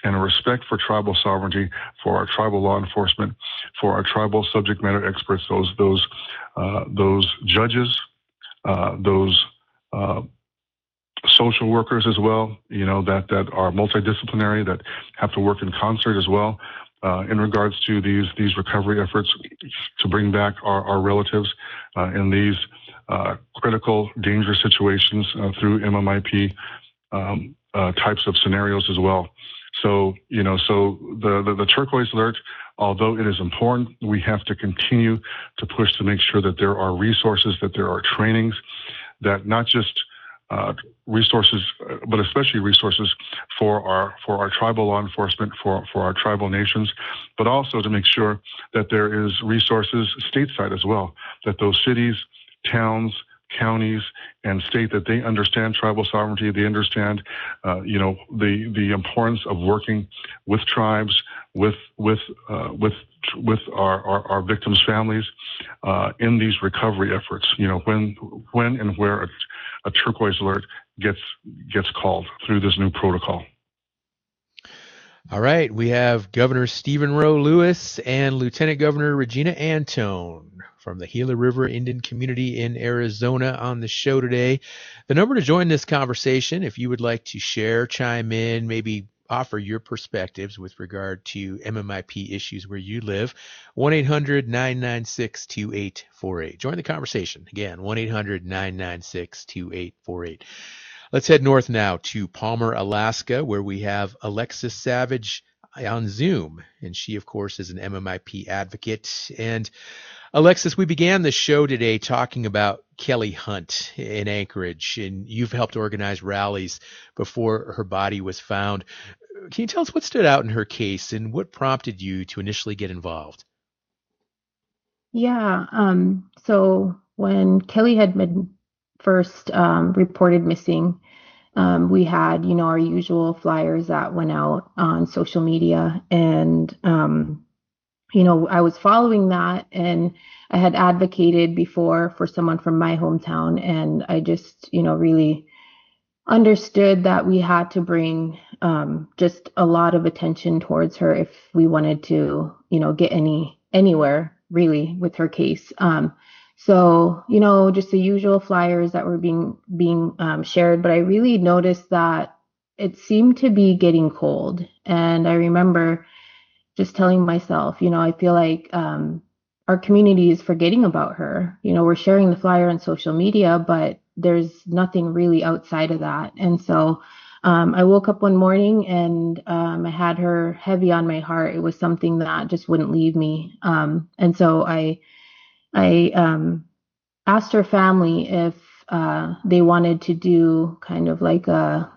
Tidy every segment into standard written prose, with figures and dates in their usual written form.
and a respect for tribal sovereignty, for our tribal law enforcement, for our tribal subject matter experts, those judges, those social workers as well, that are multidisciplinary, that have to work in concert as well, in regards to these recovery efforts to bring back our relatives in these critical, dangerous situations through MMIP types of scenarios as well. So, the turquoise alert, although it is important, we have to continue to push to make sure that there are resources, that there are trainings, that not just resources, but especially resources for our tribal law enforcement, for our tribal nations, but also to make sure that there is resources stateside as well, that those cities, towns, counties, and state, that they understand tribal sovereignty, they understand, the importance of working with tribes, with our victims' families in these recovery efforts. When and where a turquoise alert gets called through this new protocol. All right, we have Governor Stephen Rowe Lewis and Lieutenant Governor Regina Antone from the Gila River Indian Community in Arizona on the show today. The number to join this conversation, if you would like to share, chime in, maybe offer your perspectives with regard to MMIP issues where you live, 1-800-996-2848. Join the conversation. Again, 1-800-996-2848. Let's head north now to Palmer, Alaska, where we have Alexis Savage on Zoom. And she, of course, is an MMIP advocate. And Alexis, we began the show today talking about Kelly Hunt in Anchorage, and you've helped organize rallies before her body was found. Can you tell us what stood out in her case and what prompted you to initially get involved? Yeah, so when Kelly had been first reported missing, we had, our usual flyers that went out on social media, and I was following that, and I had advocated before for someone from my hometown, and I just, really understood that we had to bring just a lot of attention towards her if we wanted to, get anywhere really with her case. So, just the usual flyers that were being shared, but I really noticed that it seemed to be getting cold. And I remember just telling myself, I feel like our community is forgetting about her. We're sharing the flyer on social media, but there's nothing really outside of that. And so I woke up one morning and I had her heavy on my heart. It was something that just wouldn't leave me. And so I asked her family if they wanted to do kind of like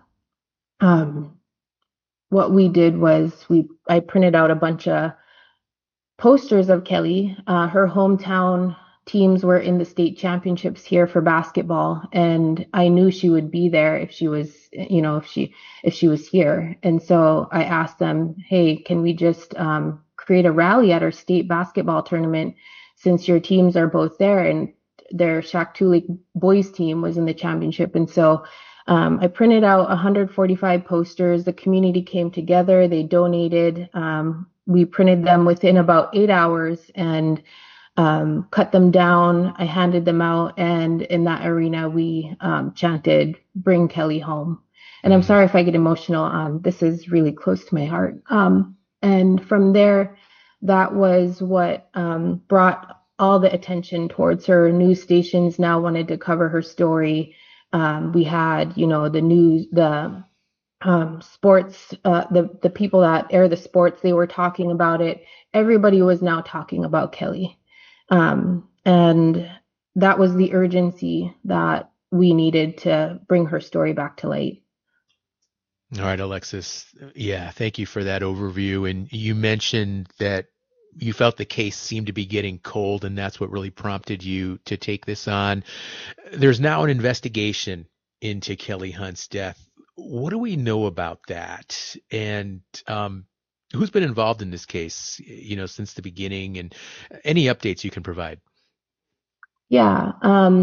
what we did was I printed out a bunch of posters of Kelly. Her hometown teams were in the state championships here for basketball, and I knew she would be there if she was, if she was here. And so I asked them, hey, can we just create a rally at our state basketball tournament, since your teams are both there, and their Shaktoolik boys team was in the championship. And so I printed out 145 posters. The community came together. They donated. We printed them within about 8 hours and cut them down. I handed them out. And in that arena, we chanted, "Bring Kelly home." And I'm sorry if I get emotional. This is really close to my heart. And from there, that was what brought all the attention towards her. News stations now wanted to cover her story. We had, the news, the sports, the people that air the sports, they were talking about it. Everybody was now talking about Kelly. And that was the urgency that we needed to bring her story back to light. All right, Alexis. Yeah, thank you for that overview. And you mentioned that you felt the case seemed to be getting cold, and that's what really prompted you to take this on. There's now an investigation into Kelly Hunt's death. What do we know about that? And who's been involved in this case, since the beginning, and any updates you can provide? Yeah.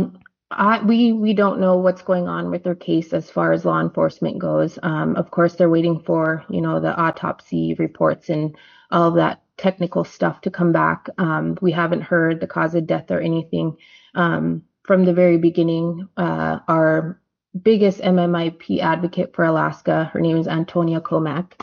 We don't know what's going on with their case as far as law enforcement goes. Of course, they're waiting for, the autopsy reports and all of that technical stuff to come back. We haven't heard the cause of death or anything. From the very beginning, our biggest MMIP advocate for Alaska, her name is Antonia Comac.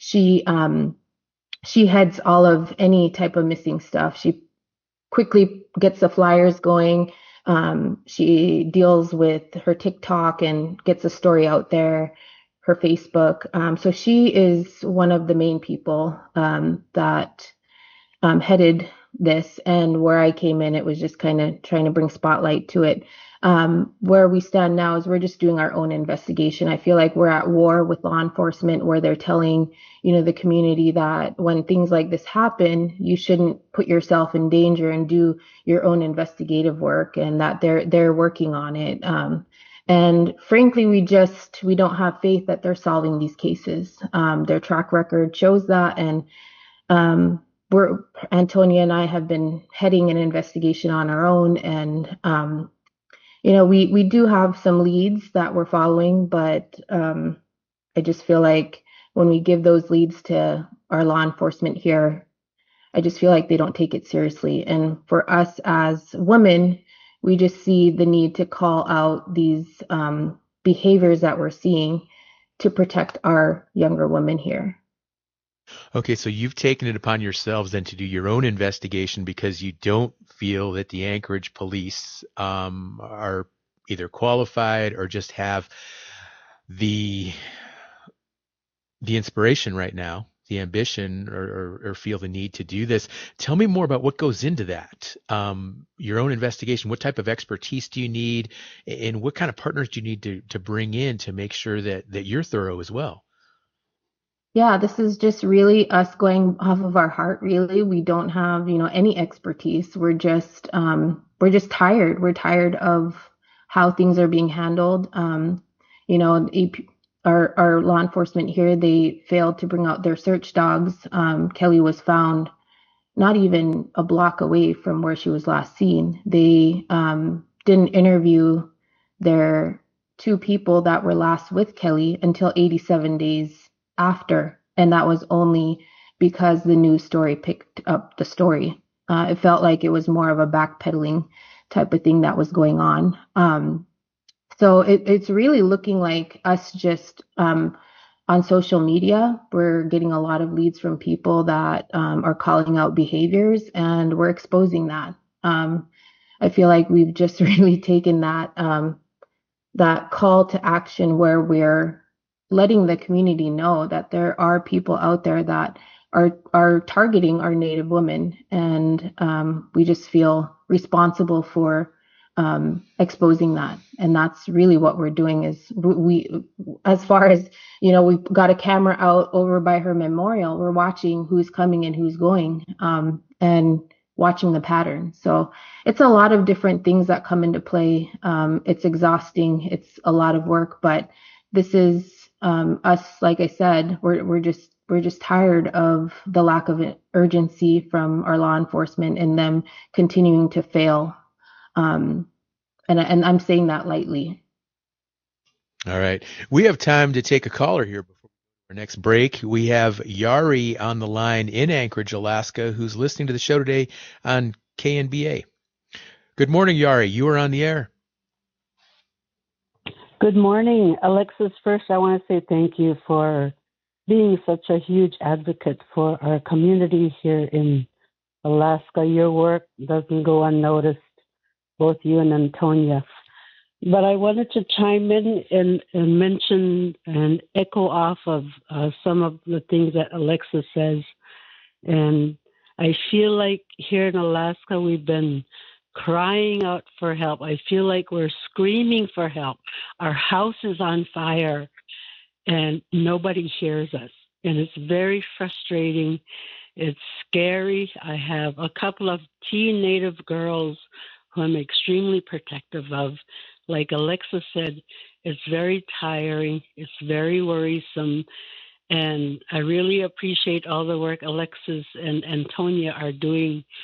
She heads all of any type of missing stuff. She quickly gets the flyers going. She deals with her TikTok and gets the story out there, her Facebook. So she is one of the main people that headed this. And where I came in, it was just kind of trying to bring spotlight to it. Where we stand now is we're just doing our own investigation. I feel like we're at war with law enforcement, where they're telling, the community that when things like this happen, you shouldn't put yourself in danger and do your own investigative work, and that they're working on it. And frankly, we don't have faith that they're solving these cases. Their track record shows that, and we're Antonia and I have been heading an investigation on our own, and we do have some leads that we're following, but I just feel like when we give those leads to our law enforcement here, I just feel like they don't take it seriously. And for us as women, we just see the need to call out these behaviors that we're seeing to protect our younger women here. Okay, so you've taken it upon yourselves then to do your own investigation because you don't feel that the Anchorage police are either qualified or just have the inspiration right now, the ambition, or feel the need to do this. Tell me more about what goes into that. Your own investigation. What type of expertise do you need, and what kind of partners do you need to bring in to make sure that you're thorough as well? Yeah, this is just really us going off of our heart, really. We don't have, any expertise. We're just tired. We're tired of how things are being handled. Our law enforcement here, they failed to bring out their search dogs. Kelly was found not even a block away from where she was last seen. They didn't interview their two people that were last with Kelly until 87 days after. And that was only because the news story picked up the story. It felt like it was more of a backpedaling type of thing that was going on. So it's really looking like us just on social media. We're getting a lot of leads from people that are calling out behaviors, and we're exposing that. I feel like we've just really taken that call to action where we're letting the community know that there are people out there that are targeting our Native women, and we just feel responsible for exposing that. And that's really what we're doing. Is we, as far as we've got a camera out over by her memorial. We're watching who's coming and who's going, and watching the pattern. So it's a lot of different things that come into play. It's exhausting. It's a lot of work, but this is us. Like I said, we're just tired of the lack of urgency from our law enforcement and them continuing to fail. And I'm saying that lightly. All right. We have time to take a caller here before our next break. We have Yari on the line in Anchorage, Alaska, who's listening to the show today on KNBA. Good morning, Yari. You are on the air. Good morning, Alexis. First, I want to say thank you for being such a huge advocate for our community here in Alaska. Your work doesn't go unnoticed, both you and Antonia. But I wanted to chime in and mention and echo off of some of the things that Alexis says. And I feel like here in Alaska, we've been crying out for help. I feel like we're screaming for help. Our house is on fire and nobody hears us. And it's very frustrating. It's scary. I have a couple of teen Native girls who I'm extremely protective of. Like Alexa said, it's very tiring. It's very worrisome. And I really appreciate all the work Alexis and Antonia are doing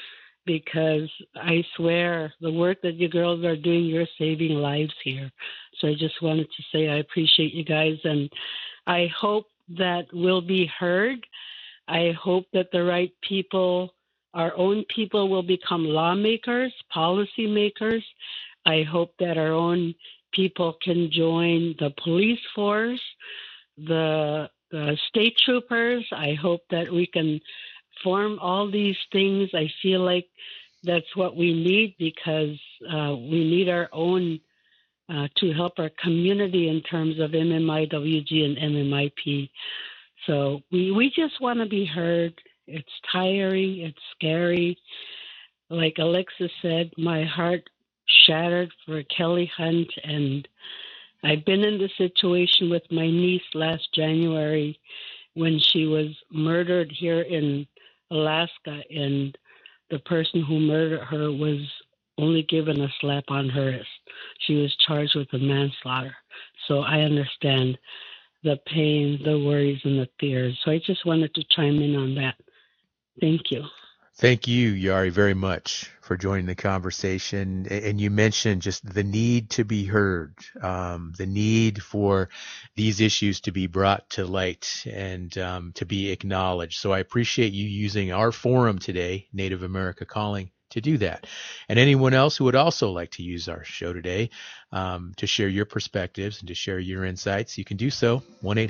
because I swear the work that you girls are doing, you're saving lives here. So I just wanted to say I appreciate you guys, and I hope that we'll be heard. I hope that the right people, our own people, will become lawmakers, policy makers. I hope that our own people can join the police force, the state troopers. I hope that we can form all these things. I feel like that's what we need, because we need our own to help our community in terms of MMIWG and MMIP. So we just want to be heard. It's tiring. It's scary. Like Alexis said, my heart shattered for Kelly Hunt, and I've been in the situation with my niece last January when she was murdered here in Alaska, and the person who murdered her was only given a slap on her wrist. She was charged with a manslaughter. So I understand the pain, the worries, and the fears. So I just wanted to chime in on that. Thank you. Thank you, Yari, very much for joining the conversation. And you mentioned just the need to be heard, the need for these issues to be brought to light and to be acknowledged. So I appreciate you using our forum today, Native America Calling, to do that. And anyone else who would also like to use our show today to share your perspectives and to share your insights, you can do so,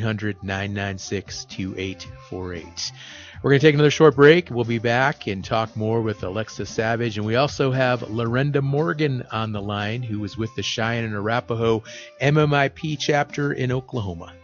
1-800-996-2848. We're going to take another short break. We'll be back and talk more with Alexis Savage. And we also have Lorenda Morgan on the line, who was with the Cheyenne and Arapaho MMIP chapter in Oklahoma.